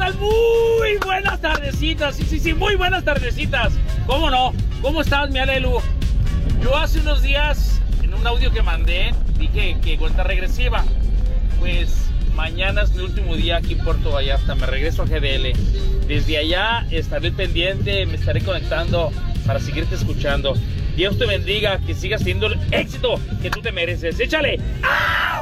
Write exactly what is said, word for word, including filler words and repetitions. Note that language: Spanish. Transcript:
tal? Muy buenas tardecitas, sí, sí, sí, muy buenas tardecitas. ¿Cómo no? ¿Cómo estás, mi Alelu? Yo hace unos días, en un audio que mandé, dije que cuenta regresiva. Pues mañana es mi último día aquí en Puerto Vallarta, me regreso a G D L. Desde allá estaré pendiente, me estaré conectando para seguirte escuchando. Dios te bendiga, que sigas teniendo el éxito que tú te mereces. ¡Échale! ¡Ah!